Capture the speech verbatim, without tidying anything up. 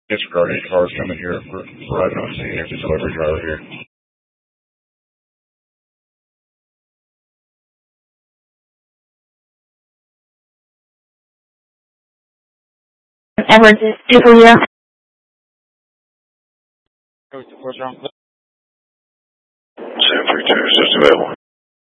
Disregarding cars coming here, arriving on scene. There's a delivery driver here. Edward, is for you. What's wrong? seven three two, just available.